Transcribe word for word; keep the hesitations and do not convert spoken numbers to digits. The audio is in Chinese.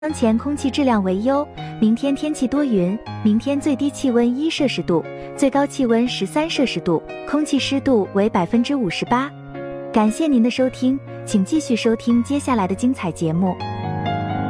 当前空气质量为优，明天天气多云，明天最低气温一摄氏度，最高气温十三摄氏度，空气湿度为百分之五十八。感谢您的收听，请继续收听接下来的精彩节目。